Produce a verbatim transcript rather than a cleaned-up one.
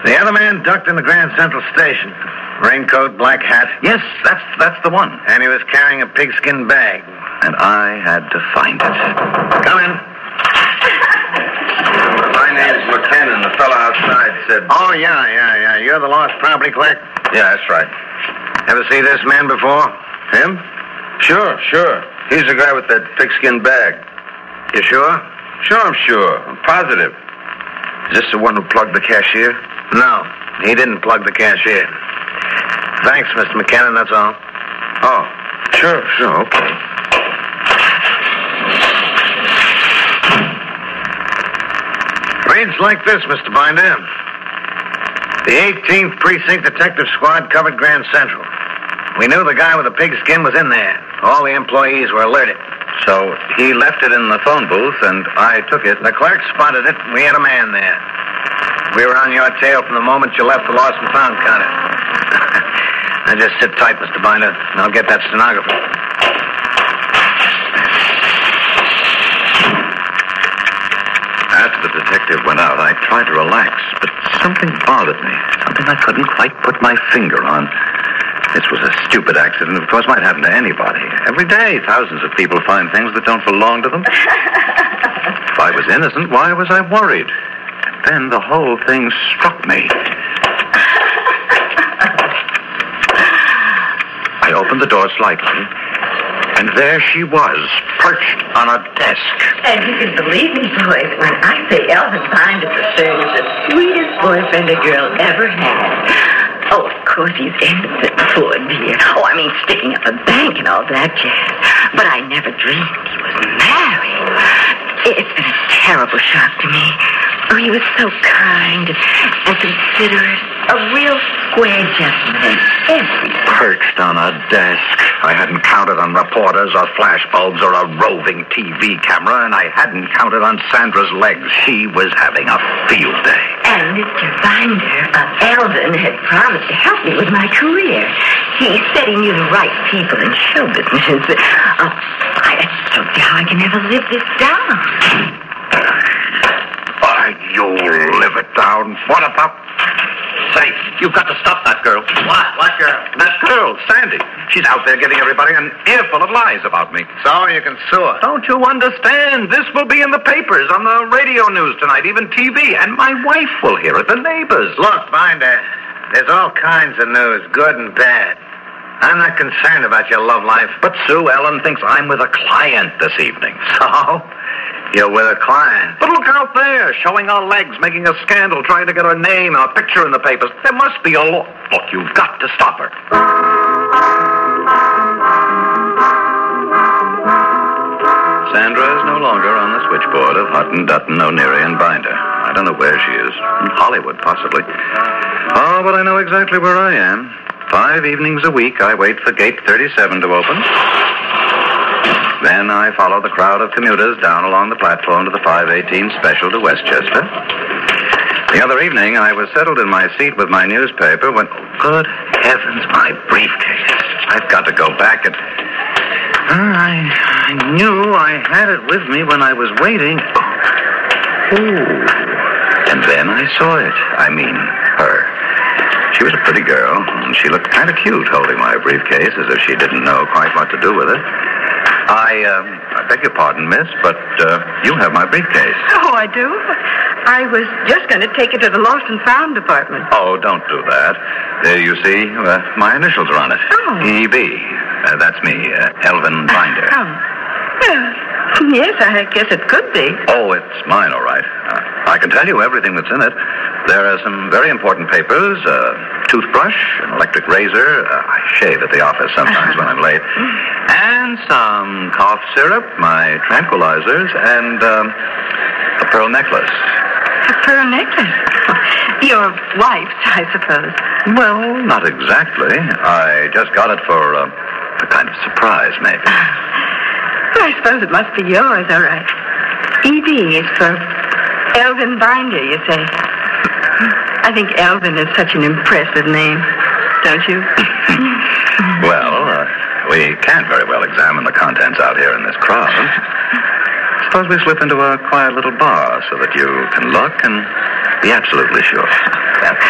The other man ducked in the Grand Central Station. Raincoat, black hat. Yes, that's that's the one. And he was carrying a pigskin bag. And I had to find it. Come in. My name's McKinnon. The fellow outside said... Oh, yeah, yeah, yeah. You're the lost property clerk? Yeah, that's right. Ever see this man before? Him? Sure, sure. He's the guy with that pigskin bag. You sure? Sure, I'm sure. I'm positive. Is this the one who plugged the cashier? No, he didn't plug the cashier. Thanks, Mister McKinnon, that's all. Oh, sure, sure, okay. Reads like this, Mister Binder. The eighteenth Precinct Detective Squad covered Grand Central. We knew the guy with the pigskin was in there. All the employees were alerted. So he left it in the phone booth, and I took it. The clerk spotted it, and we had a man there. We were on your tail from the moment you left the lost and found counter. Now just sit tight, Mister Binder, and I'll get that stenographer. After the detective went out, I tried to relax, but something bothered me. Something I couldn't quite put my finger on. This was a stupid accident, of course, might happen to anybody. Every day, thousands of people find things that don't belong to them. If I was innocent, why was I worried? And then the whole thing struck me. I opened the door slightly, and there she was, perched on a desk. And you can believe me, boys, when I say Elvin Binder the third is the sweetest boyfriend a girl ever had. Oh, of course he's innocent, poor dear. Oh, I mean, sticking up a bank and all that jazz. But I never dreamed he was married. It's been a terrible shock to me. Oh, he was so kind and considerate. A real square gentleman. Everything. Perched on a desk. I hadn't counted on reporters or flashbulbs or a roving T V camera, and I hadn't counted on Sandra's legs. She was having a field day. And Mister Binder, uh, Elvin, had promised to help me with my career. He said he knew the right people in show business. Uh, I don't see how I can ever live this down. Why, you'll live it down. What about... Say, you've got to stop that girl. What? What girl? That girl, Sandy. She's out there giving everybody an earful of lies about me. So you can sue her. Don't you understand? This will be in the papers, on the radio news tonight, even T V, and my wife will hear it, the neighbors. Look, Binder, there's all kinds of news, good and bad. I'm not concerned about your love life. But Sue Ellen thinks I'm with a client this evening. So? You're with a client. But look out there, showing our legs, making a scandal, trying to get her name and a picture in the papers. There must be a law. Look, you've got to stop her. Sandra is no longer on the switchboard of Hutton, Dutton, O'Neary, and Binder. I don't know where she is. In Hollywood, possibly. Oh, but I know exactly where I am. Five evenings a week, I wait for gate thirty-seven to open. Then I follow the crowd of commuters down along the platform to the five eighteen special to Westchester. The other evening, I was settled in my seat with my newspaper when... Good heavens, my briefcase. I've got to go back and... I, I knew I had it with me when I was waiting. Oh. And then I saw it. I mean, her. She was a pretty girl, and she looked kind of cute holding my briefcase as if she didn't know quite what to do with it. I, um, I beg your pardon, miss, but uh, you have my briefcase. Oh, I do? I was just going to take it to the lost and found department. Oh, don't do that. There you see, uh, my initials are on it. Oh. E B. Uh, that's me, uh, Elvin Binder. Oh. Well, yes, I guess it could be. Oh, it's mine, all right. Uh, I can tell you everything that's in it. There are some very important papers, a toothbrush, an electric razor. Uh, I shave at the office sometimes when I'm late. And some cough syrup, my tranquilizers, and um, a pearl necklace. A pearl necklace? Your wife's, I suppose. Well, not exactly. I just got it for uh, a kind of surprise, maybe. Well, I suppose it must be yours, all right. E B is for Elvin Binder, you say. I think Elvin is such an impressive name, don't you? Well, uh, we can't very well examine the contents out here in this crowd. Suppose we slip into a quiet little bar so that you can look and be absolutely sure. Well,